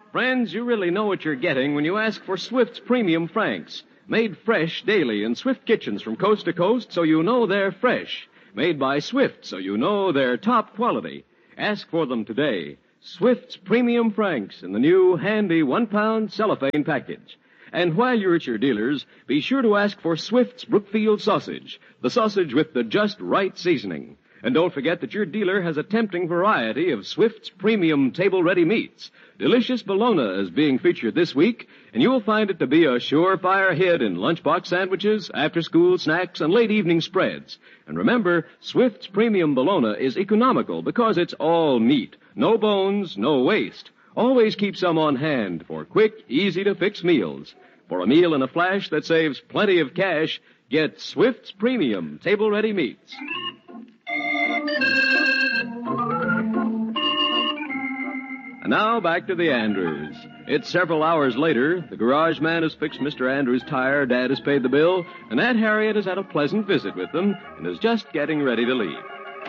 Friends, you really know what you're getting when you ask for Swift's Premium Franks. Made fresh daily in Swift kitchens from coast to coast, so you know they're fresh. Made by Swift, so you know they're top quality. Ask for them today. Swift's Premium Franks in the new, handy 1-pound cellophane package. And while you're at your dealers, be sure to ask for Swift's Brookfield sausage, the sausage with the just right seasoning. And don't forget that your dealer has a tempting variety of Swift's premium table-ready meats. Delicious bologna is being featured this week, and you'll find it to be a surefire hit in lunchbox sandwiches, after-school snacks, and late-evening spreads. And remember, Swift's premium bologna is economical because it's all meat. No bones, no waste. Always keep some on hand for quick, easy-to-fix meals. For a meal in a flash that saves plenty of cash, get Swift's premium table-ready meats. And now back to the Andrews. It's several hours later. The garage man has fixed Mr. Andrews' tire, Dad has paid the bill, and Aunt Harriet has had a pleasant visit with them and is just getting ready to leave.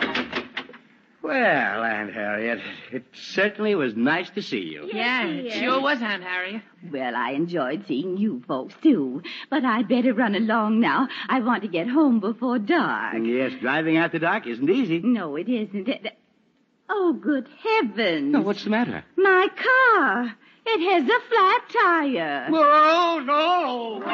Well, Aunt Harriet, it certainly was nice to see you. Yeah, it sure was, Aunt Harriet. Well, I enjoyed seeing you folks, too. But I'd better run along now. I want to get home before dark. Yes, driving after dark isn't easy. No, it isn't. Oh, good heavens. Oh, what's the matter? My car. It has a flat tire. Oh, no.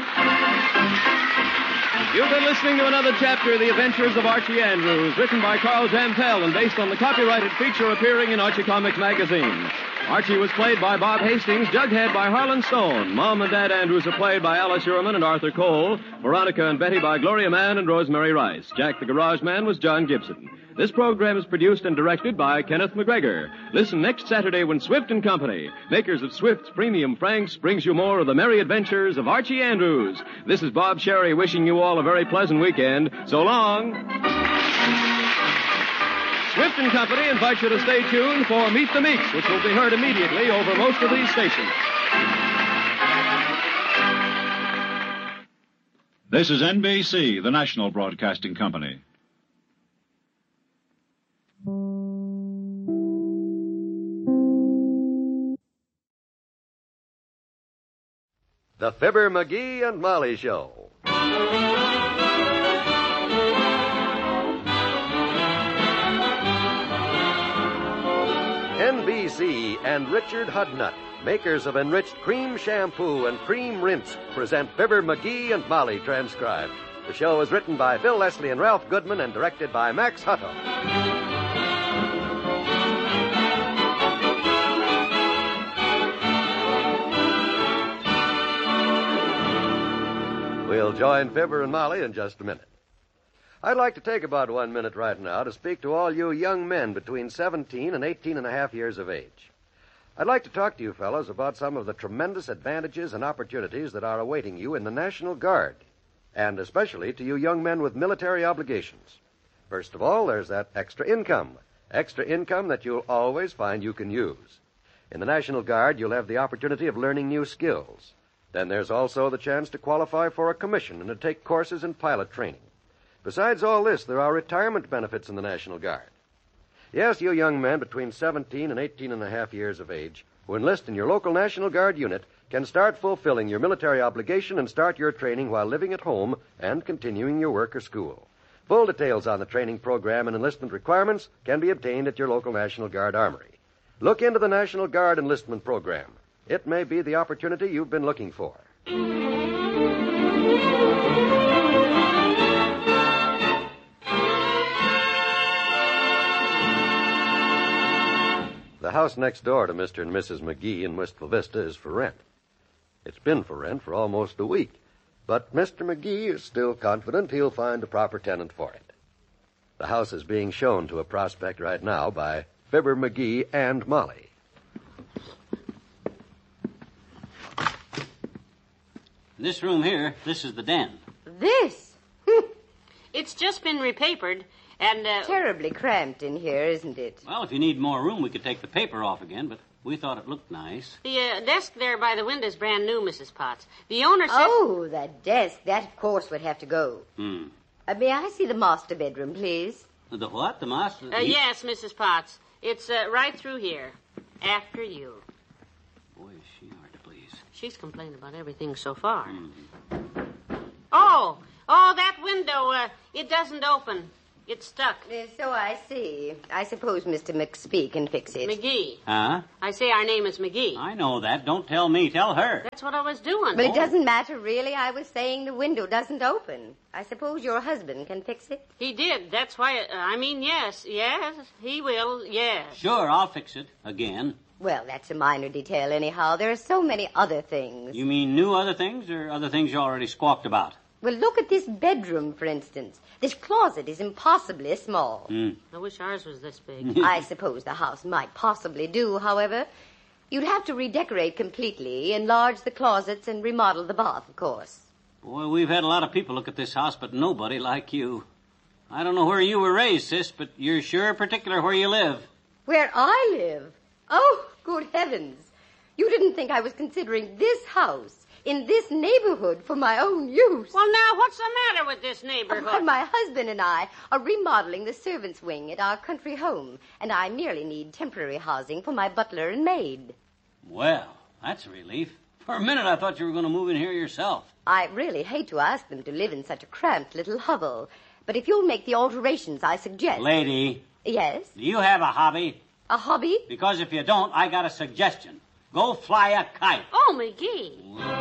You've been listening to another chapter of The Adventures of Archie Andrews, written by Carl Jampel and based on the copyrighted feature appearing in Archie Comics magazine. Archie was played by Bob Hastings, Jughead by Harlan Stone. Mom and Dad Andrews are played by Alice Sherman and Arthur Cole. Veronica and Betty by Gloria Mann and Rosemary Rice. Jack the Garage Man was John Gibson. This program is produced and directed by Kenneth McGregor. Listen next Saturday when Swift & Company, makers of Swift's Premium Franks, brings you more of the merry adventures of Archie Andrews. This is Bob Sherry wishing you all a very pleasant weekend. So long. Swift & Company invite you to stay tuned for Meet the Meeks, which will be heard immediately over most of these stations. This is NBC, the national broadcasting company. The Fibber, McGee, and Molly Show. NBC and Richard Hudnut, makers of enriched cream shampoo and cream rinse, present Fibber, McGee, and Molly transcribed. The show is written by Phil Leslie and Ralph Goodman and directed by Max Hutto. We'll join Fibber and Molly in just a minute. I'd like to take about 1 minute right now to speak to all you young men between 17 and 18 and a half years of age. I'd like to talk to you fellows about some of the tremendous advantages and opportunities that are awaiting you in the National Guard, and especially to you young men with military obligations. First of all, there's that extra income that you'll always find you can use. In the National Guard, you'll have the opportunity of learning new skills. Then there's also the chance to qualify for a commission and to take courses in pilot training. Besides all this, there are retirement benefits in the National Guard. Yes, you young men between 17 and 18 and a half years of age who enlist in your local National Guard unit can start fulfilling your military obligation and start your training while living at home and continuing your work or school. Full details on the training program and enlistment requirements can be obtained at your local National Guard armory. Look into the National Guard enlistment program. It may be the opportunity you've been looking for. The house next door to Mr. and Mrs. McGee in Wistful Vista is for rent. It's been for rent for almost a week, but Mr. McGee is still confident he'll find a proper tenant for it. The house is being shown to a prospect right now by Fibber, McGee, and Molly. This room here, this is the den. This? It's just been repapered, and, Terribly cramped in here, isn't it? Well, if you need more room, we could take the paper off again, but we thought it looked nice. The desk there by the window's brand new, Mrs. Potts. The owner said... Oh, that desk. That, of course, would have to go. May I see the master bedroom, please? The what? The master? Yes, Mrs. Potts. It's right through here. After you. Boy, is she hard to please. She's complained about everything so far. Mm-hmm. Oh, that window, it doesn't open. It's stuck. So I see. I suppose Mr. McSpee can fix it. McGee. Huh? I say our name is McGee. I know that. Don't tell me. Tell her. That's what I was doing. But it doesn't matter, really. I was saying the window doesn't open. I suppose your husband can fix it. He did. That's why, yes, he will, yes. Sure, I'll fix it. Again. Well, that's a minor detail anyhow. There are so many other things. You mean new other things or other things you already squawked about? Well, look at this bedroom, for instance. This closet is impossibly small. I wish ours was this big. I suppose the house might possibly do, however. You'd have to redecorate completely, enlarge the closets, and remodel the bath, of course. Boy, we've had a lot of people look at this house, but nobody like you. I don't know where you were raised, sis, but you're sure particular where you live. Where I live? Oh, good heavens. You didn't think I was considering this house in this neighborhood for my own use. Well, now, what's the matter with this neighborhood? My husband and I are remodeling the servants' wing at our country home, and I merely need temporary housing for my butler and maid. Well, that's a relief. For a minute, I thought you were going to move in here yourself. I really hate to ask them to live in such a cramped little hovel, but if you'll make the alterations I suggest... Lady. Yes? Do you have a hobby? A hobby? Because if you don't, I got a suggestion. Go fly a kite. Oh, McGee.